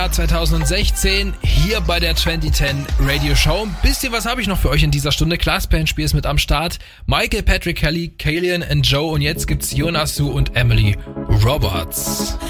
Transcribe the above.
2016 hier bei der 2010 Radio Show. Wisst ihr, was habe ich noch für euch in dieser Stunde? Class Band Spiel ist mit am Start. Michael, Patrick Kelly, Kalian und Joe und jetzt gibt's Yonasu und Emily Roberts.